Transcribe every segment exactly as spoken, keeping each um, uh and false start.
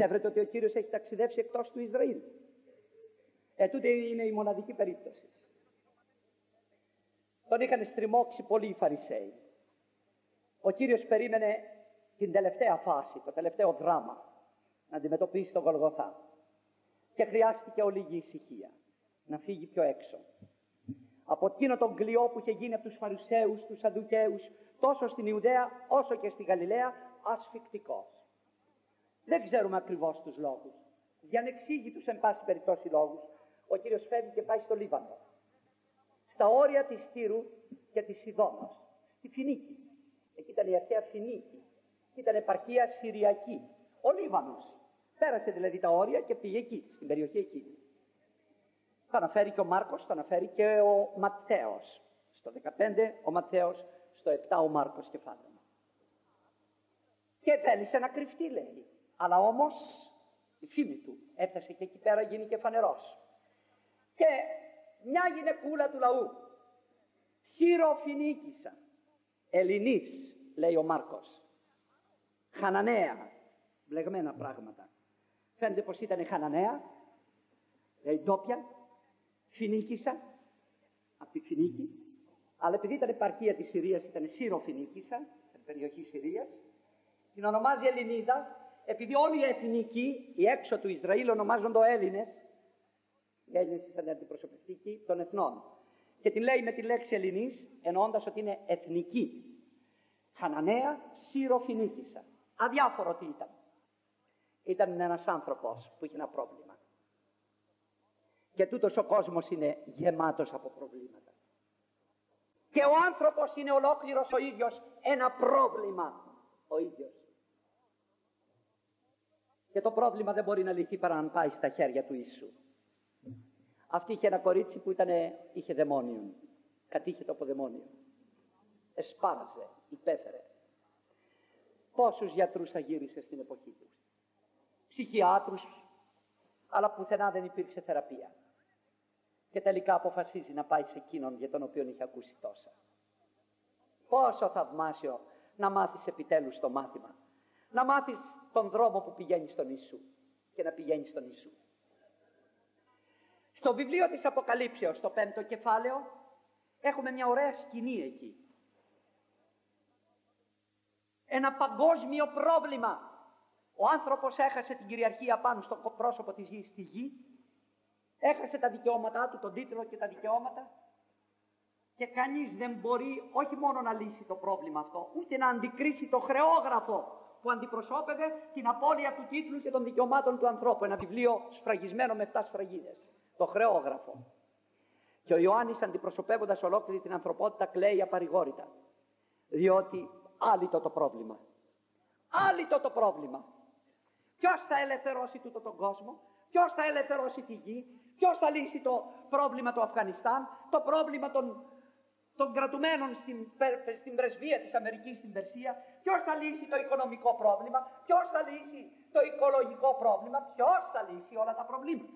Ξέρετε ότι ο Κύριος έχει ταξιδέψει εκτός του Ισραήλ? Ε, τούτε είναι η μοναδική περίπτωση. Τον είχαν στριμώξει πολλοί οι Φαρισαίοι. Ο Κύριος περίμενε την τελευταία φάση, το τελευταίο δράμα, να αντιμετωπίσει τον Γολγοθά. Και χρειάστηκε ολίγη ησυχία, να φύγει πιο έξω. Από εκείνο τον κλειό που είχε γίνει από τους Φαρισαίους, τους Σαδδουκαίους, τόσο στην Ιουδαία όσο και στη Γαλιλαία, ασφικτικός. Δεν ξέρουμε ακριβώς τους λόγους. Διανεξήγητους εν πάση περιπτώσει λόγους, ο Κύριος φεύγει και πάει στο Λίβανο. Στα όρια της Τύρου και της Σιδώνος, στη Φινίκη. Εκεί ήταν η αρχαία Φινίκη. Εκεί ήταν επαρχία Συριακή. Ο Λίβανος. Πέρασε δηλαδή τα όρια και πήγε εκεί, στην περιοχή εκείνη. Το αναφέρει και ο Μάρκος, το αναφέρει και ο Ματθαίος. Στο δεκαπέντε ο Ματθαίος, στο επτά ο Μάρκος κεφάλαιο. Και θέλησε να κρυφτεί, λέει. Αλλά όμως η φήμη του έφτασε και εκεί πέρα, γίνηκε φανερός. Και μια γυναικούλα του λαού, Συροφινίκισσα, Ελληνής, λέει ο Μάρκος, Χαναναία, μπλεγμένα πράγματα. Φαίνεται πως ήταν Χαναναία, λέει ντόπια, Φινίκισσα, από τη Φινίκη, αλλά επειδή ήταν επαρχία της Συρίας, ήταν Συροφινίκισσα, περιοχή Συρίας, την ονομάζει Ελληνίδα, επειδή όλοι οι εθνικοί, οι έξω του Ισραήλ, ονομάζονται Έλληνες. Οι Έλληνες ήταν αντιπροσωπευτικοί των εθνών. Και την λέει με τη λέξη Ελληνής, εννοώντας ότι είναι εθνική. Χαναναία, Συροφινίκισσα. Αδιάφορο τι ήταν. Ήταν ένας άνθρωπος που είχε ένα πρόβλημα. Και τούτος ο κόσμος είναι γεμάτος από προβλήματα. Και ο άνθρωπος είναι ολόκληρος ο ίδιος ένα πρόβλημα ο ίδιος. Και το πρόβλημα δεν μπορεί να λυθεί παρά αν πάει στα χέρια του Ιησού. Αυτή είχε ένα κορίτσι που ήτανε, είχε δαιμόνιον. Κατήχετο από δαιμόνιο. Εσπάραζε, υπέφερε. Πόσους γιατρούς θα γύρισε στην εποχή του? Ψυχιάτρους, αλλά πουθενά δεν υπήρξε θεραπεία. Και τελικά αποφασίζει να πάει σε εκείνον για τον οποίο είχε ακούσει τόσα. Πόσο θαυμάσιο να μάθεις επιτέλους το μάθημα. Να μάθεις τον δρόμο που πηγαίνει στον Ιησού και να πηγαίνει στον Ιησού. Στο βιβλίο της Αποκαλύψεως, το πέμπτο κεφάλαιο, έχουμε μια ωραία σκηνή εκεί. Ένα παγκόσμιο πρόβλημα. Ο άνθρωπος έχασε την κυριαρχία πάνω στο πρόσωπο της γης, στη γη. Έχασε τα δικαιώματά του, τον τίτλο και τα δικαιώματα. Και κανείς δεν μπορεί όχι μόνο να λύσει το πρόβλημα αυτό, ούτε να αντικρίσει το χρεόγραφο που αντιπροσώπευε την απώλεια του τίτλου και των δικαιωμάτων του ανθρώπου. Ένα βιβλίο σφραγισμένο με εφτά σφραγίδες. Το χρεόγραφο. Και ο Ιωάννης, αντιπροσωπεύοντας ολόκληρη την ανθρωπότητα, κλαίει απαρηγόρητα. Διότι άλυτο το πρόβλημα. Άλυτο το πρόβλημα. Ποιος θα ελευθερώσει τούτο τον κόσμο? Ποιος θα ελευθερώσει τη γη? Ποιος θα λύσει το πρόβλημα του Αφγανιστάν? Το πρόβλημα των, των κρατουμένων στην, στην πρεσβεία της Αμερικής στην Περσία? Ποιος θα λύσει το οικονομικό πρόβλημα? Ποιος θα λύσει το οικολογικό πρόβλημα? Ποιος θα λύσει όλα τα προβλήματα?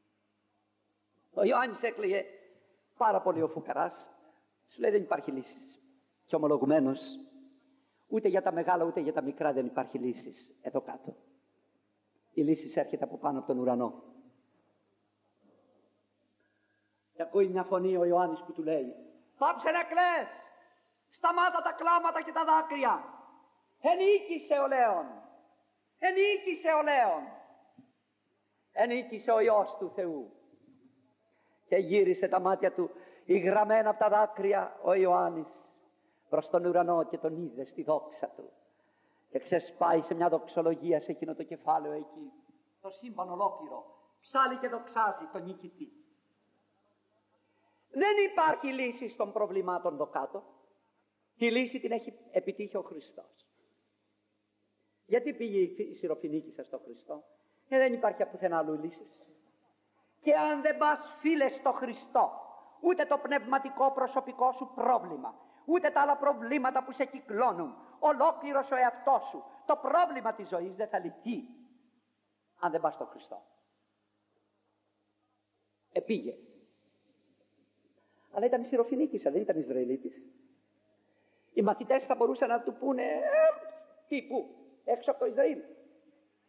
Ο Ιωάννης έκλαιγε πάρα πολύ ο φουκαράς. Σου λέει δεν υπάρχει λύση. Και ομολογουμένως ούτε για τα μεγάλα ούτε για τα μικρά δεν υπάρχει λύση εδώ κάτω. Η λύση έρχεται από πάνω από τον ουρανό. Και ακούει μια φωνή ο Ιωάννης που του λέει: πάψε να κλαις, σταμάτα τα κλάματα και τα δάκρυα. Ενίκησε ο Λέων, ενίκησε ο Λέων, ενίκησε ο Υιός του Θεού. Και γύρισε τα μάτια του υγραμμένα από τα δάκρυα ο Ιωάννης προς τον ουρανό και τον είδε στη δόξα του. Και ξεσπάει σε μια δοξολογία σε εκείνο το κεφάλαιο εκεί. Το σύμπαν ολόκληρο ψάλλει και δοξάζει τον νικητή. Δεν υπάρχει λύση των προβλημάτων εδώ κάτω. Τη λύση την έχει επιτύχει ο Χριστός. Γιατί πήγε η Συροφινίκισσα στο Χριστό? Και δεν υπάρχει από πουθενά άλλου λύση. Και αν δεν πας, φίλε, στο Χριστό, ούτε το πνευματικό προσωπικό σου πρόβλημα, ούτε τα άλλα προβλήματα που σε κυκλώνουν, ολόκληρος ο εαυτός σου, το πρόβλημα της ζωής δεν θα λυθεί αν δεν πας στο Χριστό. Επήγε. Αλλά ήταν Συροφινίκισσα, δεν ήταν Ισραηλίτης. Οι μαθητές θα μπορούσαν να του πούνε ε, τι, πού, έξω από το Ισραήλ.